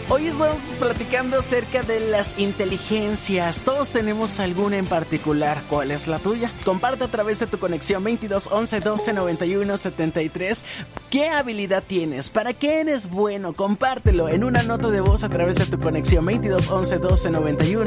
Hoy estamos platicando acerca de las inteligencias. Todos tenemos alguna en particular. ¿Cuál es la tuya? Comparte a través de tu conexión 22 11 12 91 73. ¿Qué habilidad tienes? ¿Para qué eres bueno? Compártelo en una nota de voz a través de tu conexión 22 11 12 91